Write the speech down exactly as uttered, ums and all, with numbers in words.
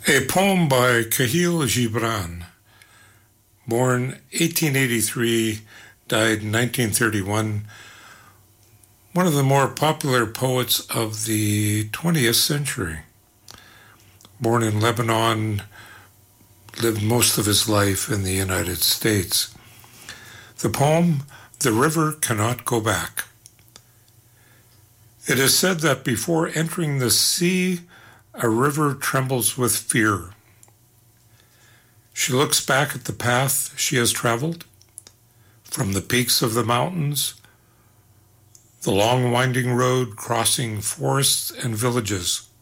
A poem by Kahlil Gibran, born eighteen eighty-three, died nineteen thirty-one, one of the more popular poets of the twentieth century. Born in Lebanon, lived most of his life in the United States. The poem, "The River Cannot Go Back." It is said that before entering the sea, a river trembles with fear. She looks back at the path she has traveled, from the peaks of the mountains, the long winding road crossing forests and villages.